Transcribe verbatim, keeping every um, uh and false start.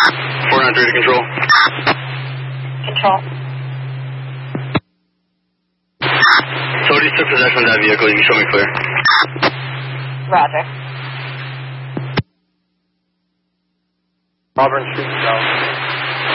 four nine three to control. Control. Cody took possession of that vehicle. You can show me clear. Roger. Auburn Street South.